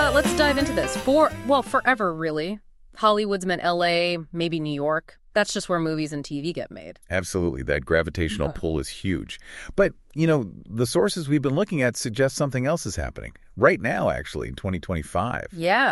let's dive into this. Forever, really. Hollywood's meant LA, maybe New York. That's just where movies and TV get made. Absolutely. That gravitational pull is huge. But, the sources we've been looking at suggest something else is happening. Right now, actually, in 2025. Yeah.